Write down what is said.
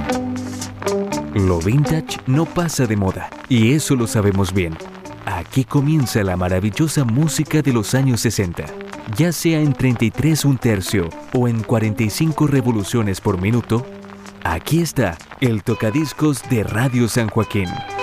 Lo vintage no pasa de moda, y eso lo sabemos bien. Aquí comienza la maravillosa música de los años 60. Ya sea en 33 un tercio o en 45 revoluciones por minuto, aquí está el tocadiscos de Radio San Joaquín.